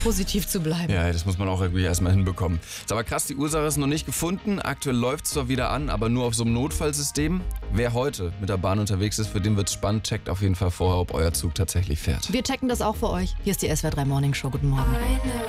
positiv zu bleiben. Ja, das muss man auch irgendwie erstmal hinbekommen. Ist aber krass, die Ursache ist noch nicht gefunden. Aktuell läuft es zwar wieder an, aber nur auf so einem Notfallsystem. Wer heute mit der Bahn unterwegs ist, für den wird es spannend. Checkt auf jeden Fall vorher, ob euer Zug tatsächlich fährt. Wir checken das auch für euch. Hier ist die SWR 3 Morning Show. Guten Morgen.